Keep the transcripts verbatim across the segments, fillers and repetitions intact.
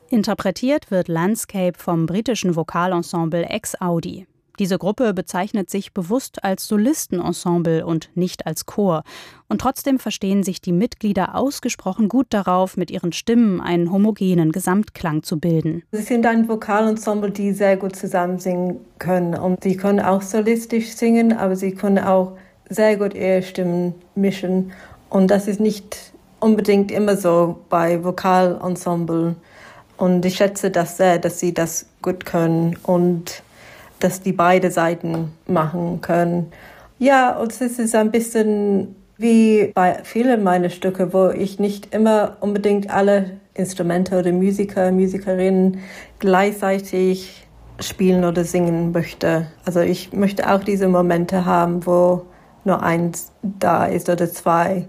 Interpretiert wird Landscape vom britischen Vokalensemble Ex-Audi. Diese Gruppe bezeichnet sich bewusst als Solistenensemble und nicht als Chor. Und trotzdem verstehen sich die Mitglieder ausgesprochen gut darauf, mit ihren Stimmen einen homogenen Gesamtklang zu bilden. Sie sind ein Vokalensemble, die sehr gut zusammen singen können. Und sie können auch solistisch singen, aber sie können auch sehr gut ihre Stimmen mischen. Und das ist nicht unbedingt immer so bei Vokalensemblen. Und ich schätze das sehr, dass sie das gut können und dass die beide Seiten machen können. Ja, und es ist ein bisschen wie bei vielen meiner Stücke, wo ich nicht immer unbedingt alle Instrumente oder Musiker, Musikerinnen gleichzeitig spielen oder singen möchte. Also ich möchte auch diese Momente haben, wo nur eins da ist oder zwei.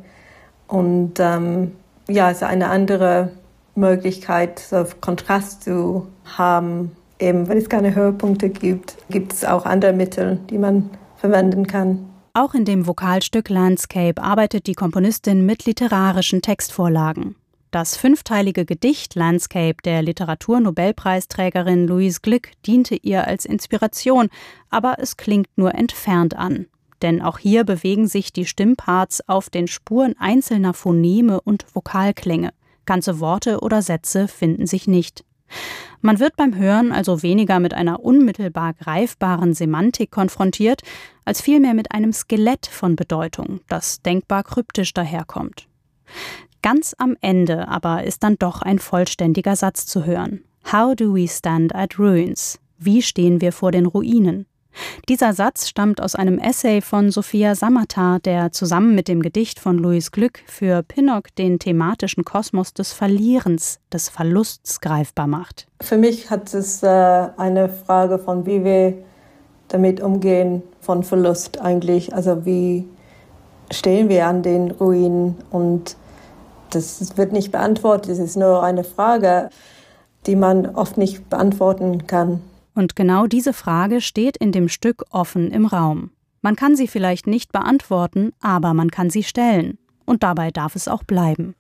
Und ähm, ja, es ist eine andere Möglichkeit, so Kontrast zu haben. Eben, wenn es keine Höhepunkte gibt, gibt es auch andere Mittel, die man verwenden kann. Auch in dem Vokalstück Landscape arbeitet die Komponistin mit literarischen Textvorlagen. Das fünfteilige Gedicht Landscape der Literaturnobelpreisträgerin Louise Glück diente ihr als Inspiration, aber es klingt nur entfernt an. Denn auch hier bewegen sich die Stimmparts auf den Spuren einzelner Phoneme und Vokalklänge. Ganze Worte oder Sätze finden sich nicht. Man wird beim Hören also weniger mit einer unmittelbar greifbaren Semantik konfrontiert, als vielmehr mit einem Skelett von Bedeutung, das denkbar kryptisch daherkommt. Ganz am Ende aber ist dann doch ein vollständiger Satz zu hören. How do we stand at ruins? Wie stehen wir vor den Ruinen? Dieser Satz stammt aus einem Essay von Sophia Samatar, der zusammen mit dem Gedicht von Louise Glück für Pinnock den thematischen Kosmos des Verlierens, des Verlusts greifbar macht. Für mich hat es äh, eine Frage von, wie wir damit umgehen, von Verlust eigentlich. Also wie stehen wir an den Ruinen? Und das wird nicht beantwortet, es ist nur eine Frage, die man oft nicht beantworten kann. Und genau diese Frage steht in dem Stück offen im Raum. Man kann sie vielleicht nicht beantworten, aber man kann sie stellen. Und dabei darf es auch bleiben.